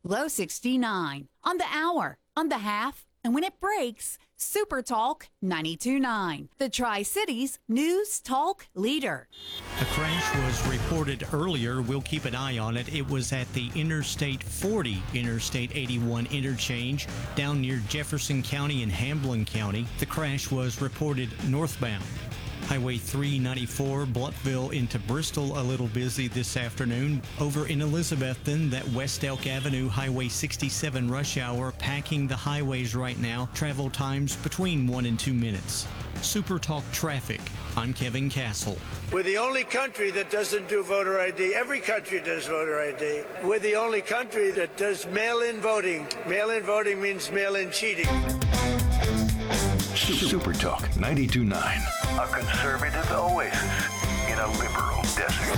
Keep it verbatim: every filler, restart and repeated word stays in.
low sixty-nine. On the hour, on the half, and when it breaks, Super Talk ninety-two point nine, the Tri-Cities News Talk leader. A crash was reported earlier. We'll keep an eye on it. It was at the Interstate forty, Interstate eighty-one interchange down near Jefferson County and Hamblin County. The crash was reported northbound. Highway three ninety-four, Bluffville into Bristol, a little busy this afternoon. Over in Elizabethton, that West Elk Avenue Highway sixty-seven rush hour, packing the highways right now. Travel times between one and two minutes. Super Talk Traffic. I'm Kevin Castle. We're the only country that doesn't do voter I D. Every country does voter I D. We're the only country that does mail-in voting. Mail-in voting means mail-in cheating. Super Talk ninety-two point nine. A conservative oasis in a liberal desert.